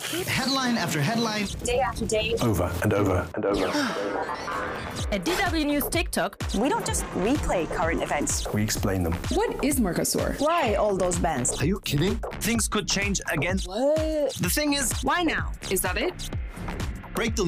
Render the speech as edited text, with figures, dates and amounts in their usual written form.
Headline after headline. Day after day. Over and over and over. At DW News TikTok, We don't just replay current events. We explain them. What is Mercosur? Why all those bans? Are you kidding? Things could change again. What? The thing is, Why now? Is that it? break the